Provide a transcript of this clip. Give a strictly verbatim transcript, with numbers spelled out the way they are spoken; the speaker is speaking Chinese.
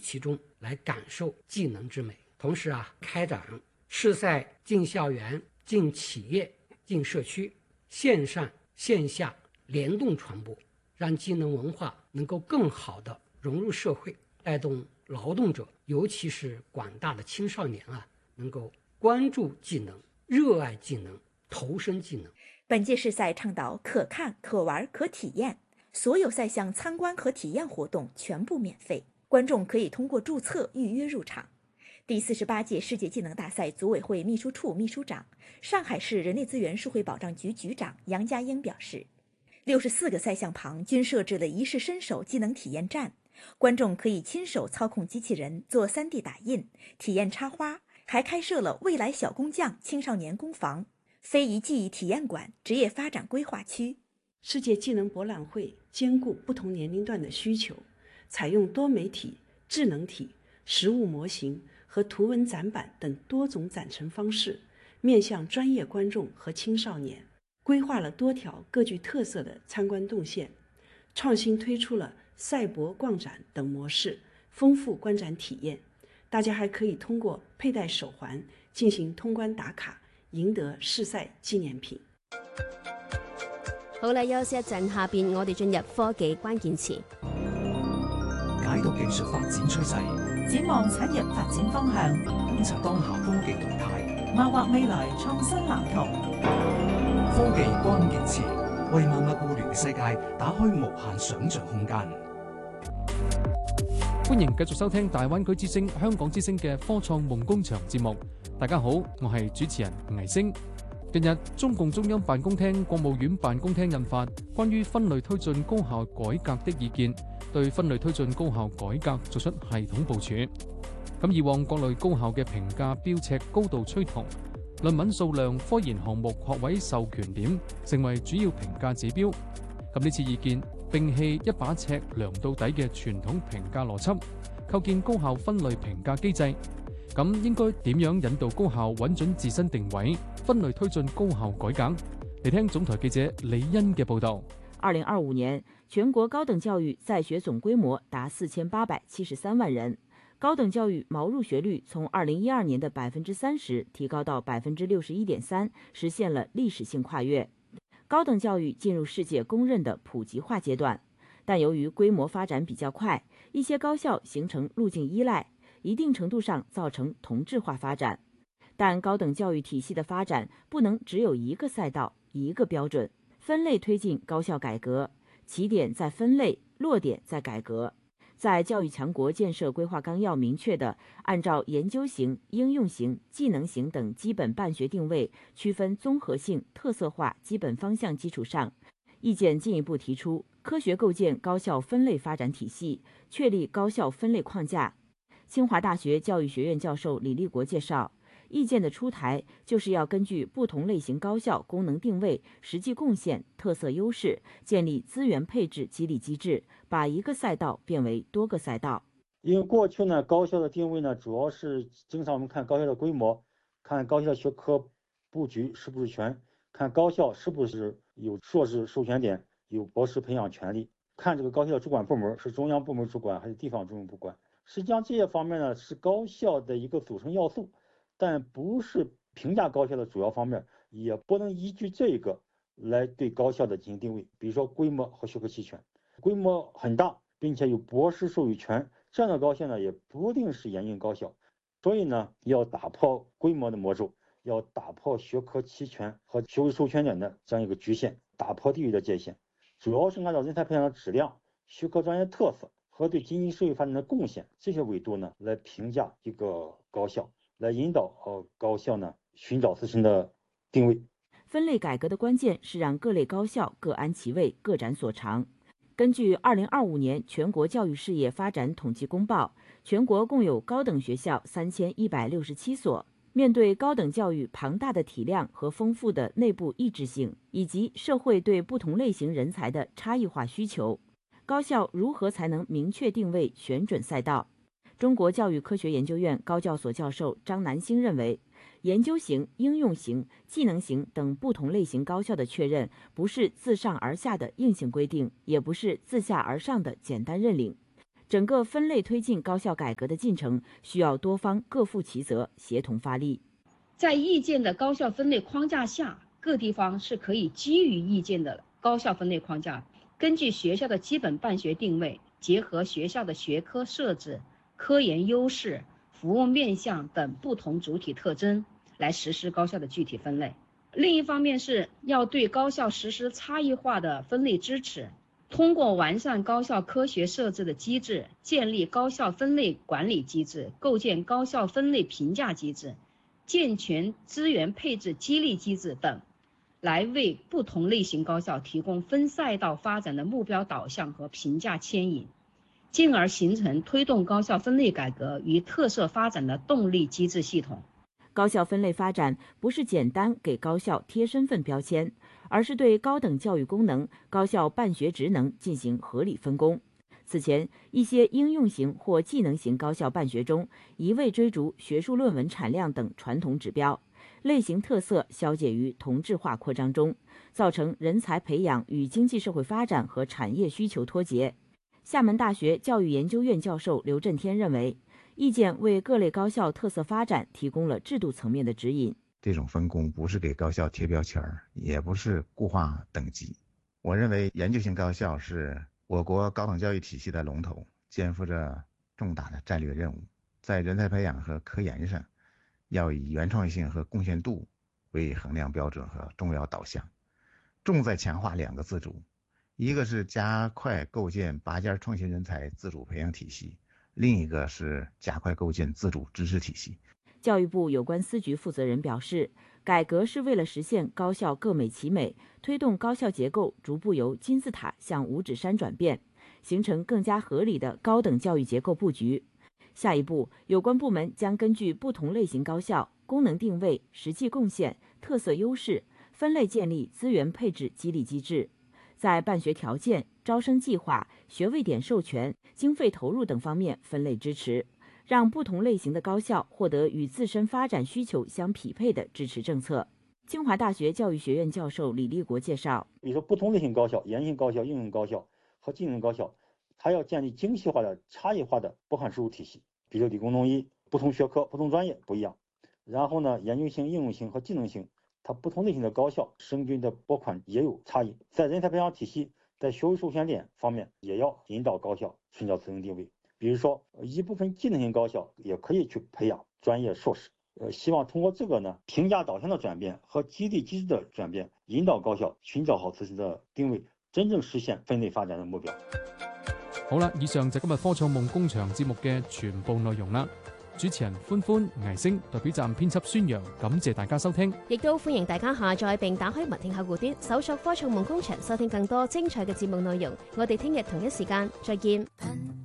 其中，来感受技能之美。同时啊，开展试赛进校园、进企业、进社区，线上线下联动传播，让技能文化能够更好地融入社会，带动劳动者，尤其是广大的青少年啊，能够关注技能、热爱技能、投身技能。 本届试赛倡导可看、可玩、可体验，所有赛项参观和体验活动全部免费，观众可以通过注册预约入场。第四十八届世界技能大赛组委会秘书处秘书长、上海市人力资源社会保障局局长杨佳英表示，六十四个赛项旁均设置了一试身手技能体验站，观众可以亲手操控机器人做 三 D 打印，体验插花，还开设了未来小工匠青少年工坊、非遗技艺体验馆、职业发展规划区。 世界技能博览会兼顾不同年龄段的需求，采用多媒体、智能体、实物模型和图文展板等多种展陈方式，面向专业观众和青少年，规划了多条各具特色的参观动线，创新推出了赛博逛展等模式，丰富观展体验。大家还可以通过佩戴手環进行通關打卡，贏得試賽紀念品。 好啦，休息一陣，下邊我哋進入科技關鍵詞， 解讀技術發展趨勢， 展望產業發展方向， 觀察當下科技動態， 謀劃未來創新藍圖。 科技關鍵詞為萬物互聯世界打開無限想像空間。 歡迎繼續收聽大灣區之聲、香港之聲嘅科創夢工場節目。大家好，我係主持人倪星。近日，中共中央辦公廳、國務院辦公廳印發關於分類推進高校改革的意見，對分類推進高校改革作出系統部署。咁以往各類高校嘅評價標尺高度趨同，論文數量、科研項目、學位授權點成為主要評價指標。咁呢次意見摒棄一把尺量到底嘅傳統評價邏輯，構建高校分類評價機制。咁應該點樣引導高校穩準自身定位，分類推進高校改革？嚟聽總台記者李欣嘅報道。 二零二五年，全國高等教育在學總規模達四千八百七十三萬人，高等教育毛入學率從二零一二年的百分之三十提高到百分之六十一點三，實現了歷史性跨越。高等教育進入世界公認的普及化階段，但由於規模發展比較快，一些高校形成路徑依賴，一定程度上造成同質化發展。但高等教育體系的發展不能只有一個賽道、一個標準，分類推進高校改革，起點在分類，落點在改革。在教育強國建設規劃綱要明確的按照研究型、應用型、技能型等基本辦學定位，區分綜合性、特色化基本方向基礎上，意見進一步提出科學構建高校分類發展體系，確立高校分類框架。清華大學教育學院教授李立國介紹，意見的出台就是要根據不同類型高校功能定位、實際貢獻、特色優勢，建立資源配置激勵機制，把一個賽道變為多個賽道。 因為過去呢，高校的定位呢，主要是經常我們看高校的規模，看高校學科布局是不是全，看高校是不是有碩士授權點，有博士培養權利，看這個高校的主管部門是中央部門主管還是地方政府部管。實際上這些方面呢，是高校的一個組成要素，但不是評價高校的主要方面，也不能依據這個來對高校的進行定位。比如說規模和學科齊全，規模很大並且有博士授予權，這樣的高校呢，也不一定是嚴峻高校。所以呢，要打破規模的魔咒，要打破學科齊全和學位授權點的這樣一個局限，打破地域的界限，主要是按照人才培養的質量、學科專業特色和對經濟社會發展的貢獻這些維度呢，來評價一個高校，來引導呃高校呢尋找自身的定位。 分類改革的關鍵是讓各類高校各安其位，各展所長。根據二零二五年全國教育事業發展統計公報，全國共有高等學校三千一百六十七所。面對高等教育龐大的體量和豐富的內部異質性，以及社會對不同類型人才的差異化需求，高校如何才能明確定位、選準賽道？中國教育科學研究院高教所教授張南星認為，研究型、應用型、技能型等不同類型高校的確認，不是自上而下的硬性規定，也不是自下而上的簡單認領。 整个分类推进高校改革的进程需要多方各负其责，协同发力。 在意见的高校分类框架下，各地方是可以基于意见的高校分类框架，根据学校的基本办学定位，结合学校的学科设置、科研优势、服务面向等不同主体特征来实施高校的具体分类。另一方面是要对高校实施差异化的分类支持，通过完善高校科学设置的机制，建立高校分类管理机制，构建高校分类评价机制，健全资源配置激励机制等，来为不同类型高校提供分赛道发展的目标导向和评价牵引，进而形成推动高校分类改革与特色发展的动力机制系统。 高校分类发展不是简单给高校贴身份标签，而是对高等教育功能、高校办学职能进行合理分工。此前，一些应用型或技能型高校办学中，一味追逐学术论文产量等传统指标，类型特色消解于同质化扩张中，造成人才培养与经济社会发展和产业需求脱节。厦门大学教育研究院教授刘振天认为，意见为各类高校特色发展提供了制度层面的指引。 这种分工不是给高校贴标签，也不是固化等级。我认为研究型高校是我国高等教育体系的龙头，肩负着重大的战略任务。在人才培养和科研上，要以原创性和贡献度为衡量标准和重要导向，重在强化两个自主，一个是加快构建拔尖创新人才自主培养体系，另一个是加快构建自主知识体系。 教育部有关司局负责人表示，改革是为了实现高校各美其美，推动高校结构逐步由金字塔向五指山转变，形成更加合理的高等教育结构布局。下一步，有关部门将根据不同类型高校功能定位、实际贡献、特色优势，分类建立资源配置激励机制，在办学条件、招生计划、学位点授权、经费投入等方面分类支持，让不同类型的高校获得与自身发展需求相匹配的支持政策。清华大学教育学院教授李立国介绍， 比如说不同类型高校、研性高校、应用高校和技能高校，它要建立精细化的差异化的拨款收入体系。比如理工农医不同学科不同专业不一样，然后呢，研究型、应用型和技能型，它不同类型的高校生均的拨款也有差异。在人才培养体系，在学位授权点方面，也要引导高校寻找自身定位。比如说，一部分技能型高校也可以去培养专业硕士。呃，希望通过这个呢，评价导向的转变和激励机制的转变，引导高校寻找好自身的定位，真正實現分類發展嘅目標。 好啦，以上就今日科創夢工場節目嘅全部內容啦。主持人歡歡、倪星代表站編輯孫陽，感謝大家收聽。 亦都歡迎大家下載並打開文聽客戶端，搜索科創夢工場，收聽更多精彩嘅節目內容。我哋聽日同一時間再見。